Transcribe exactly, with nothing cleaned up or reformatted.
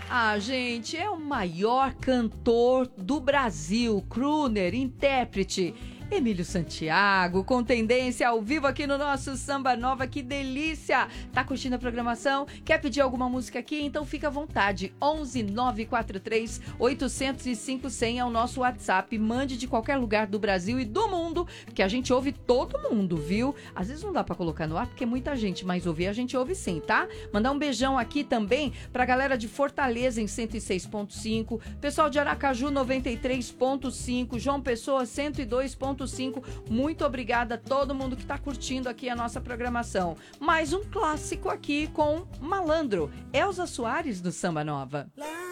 Ah, gente, é o maior cantor do Brasil, crooner, intérprete. Emílio Santiago, com tendência ao vivo aqui no nosso Samba Nova, que delícia! Tá curtindo a programação? Quer pedir alguma música aqui? Então fica à vontade, onze nove quatro três oito zero cinco zero zero é o nosso WhatsApp, mande de qualquer lugar do Brasil e do mundo, porque a gente ouve todo mundo, viu? Às vezes não dá pra colocar no ar, porque é muita gente, mas ouvir a gente ouve sim, tá? Mandar um beijão aqui também pra galera de Fortaleza em cento e seis ponto cinco, pessoal de Aracaju noventa e três ponto cinco, João Pessoa cento e dois ponto cinco. Muito obrigada a todo mundo que está curtindo aqui a nossa programação. Mais um clássico aqui com Malandro, Elza Soares do Samba Nova.